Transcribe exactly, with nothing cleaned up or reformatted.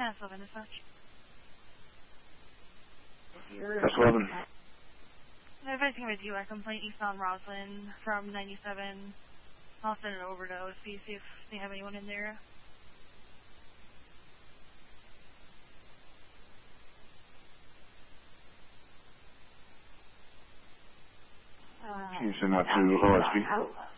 ten seven dispatch. That's eleven. I'm advising with you, a complaint eastbound Roslyn from ninety-seven. I'll send it over to O S P, see if they have anyone in there. Can you send that to O S P?